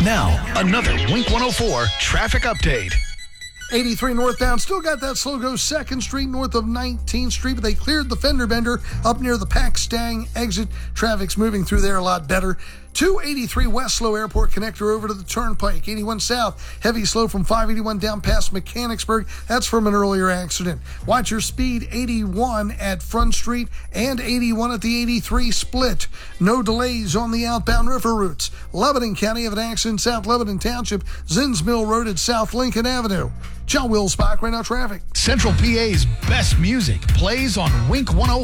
Now, another Wink 104 traffic update. 83 northbound, still got that slow go 2nd Street north of 19th Street, but they cleared the fender bender up near the Pack-Stang exit. Traffic's moving through there a lot better. 283 West Slow Airport connector over to the Turnpike. 81 South, heavy slow from 581 down past Mechanicsburg. That's from an earlier accident. Watch your speed, 81 at Front Street and 81 at the 83 split. No delays on the outbound river routes. Lebanon County have an accident, South Lebanon Township, Zins Mill Road at South Lincoln Avenue. John Will Spock, right now traffic. Central PA's best music plays on Wink 104.